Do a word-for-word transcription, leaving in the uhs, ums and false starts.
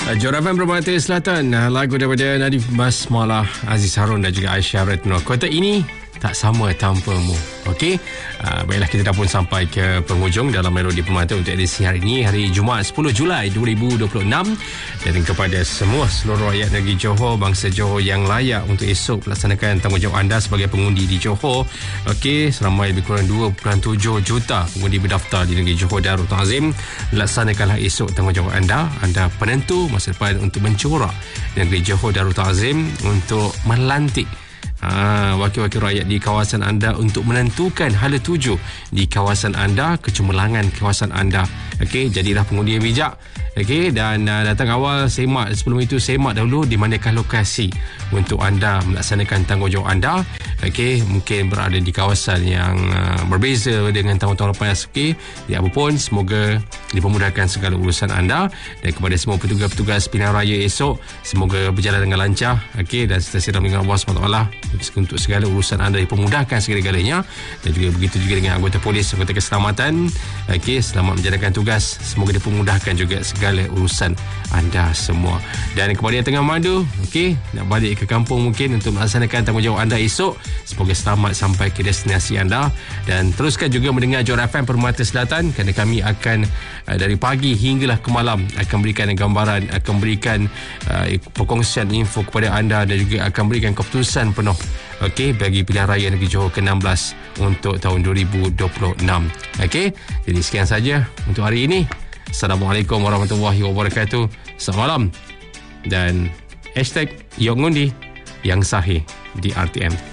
Johor F M Permata Selatan, lagu daripada Nadif Basmalah, Aziz Harun dan juga Aisyah Retno. Kota ini tak sama tanpamu. Okey, uh, baiklah, kita dah pun sampai ke penghujung dalam Melodi Permata untuk edisi hari ini, hari Jumaat sepuluh Julai dua ribu dua puluh enam. Dan kepada semua seluruh rakyat negeri Johor, bangsa Johor yang layak untuk esok melaksanakan tanggungjawab anda sebagai pengundi di Johor. Okey, seramai lebih kurang dua perpuluhan tujuh juta pengundi berdaftar di negeri Johor Darul Ta'zim. Laksanakanlah esok tanggungjawab anda. Anda penentu masa depan untuk mencorak negeri Johor Darul Ta'zim, untuk melantik Ha, wakil-wakil rakyat di kawasan anda untuk menentukan hala tuju di kawasan anda, kecemerlangan kawasan anda. Okey, jadilah pengundi yang bijak. Okey, dan uh, datang awal, semak sebelum itu, semak dahulu di manakah lokasi untuk anda melaksanakan tanggungjawab anda. Okey, mungkin berada di kawasan yang uh, berbeza dengan tahun-tahun lepas. Okey, ya apapun, semoga dipermudahkan segala urusan anda. Dan kepada semua petugas-petugas pilihan raya esok, semoga berjalan dengan lancar. Okey, dan sentiasa dengan Allah subhanahu wa taala untuk segala urusan anda dipermudahkan segala-galanya. Dan juga begitu juga dengan anggota polis, anggota keselamatan. Okey, selamat menjalankan tugas, semoga dipermudahkan juga segala urusan anda semua. Dan kepada yang tengah madu, okey, nak balik ke kampung mungkin untuk melaksanakan tanggungjawab anda esok, semoga selamat sampai ke destinasi anda. Dan teruskan juga mendengar Johor F M Permata Selatan, kerana kami akan uh, dari pagi hinggalah ke malam akan berikan gambaran, akan berikan uh, perkongsian info kepada anda, dan juga akan berikan keputusan penuh, okey, bagi pilihan raya negeri Johor ke enam belas untuk tahun dua ribu dua puluh enam. Okey, jadi sekian saja untuk hari ini. Assalamualaikum warahmatullahi wabarakatuh. Selamat malam. Dan hashtag Yang Ngundi Yang Sahih di R T M.